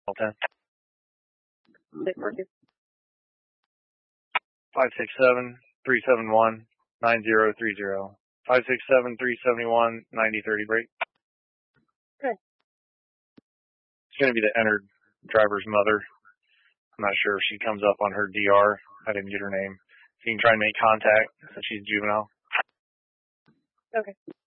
10. 642. 567-371-9030. 567-371-9030 break. Okay. It's going to be the entered driver's mother. I'm not sure if she comes up on her DR. I didn't get her name. So you can try and make contact since she's juvenile. Okay.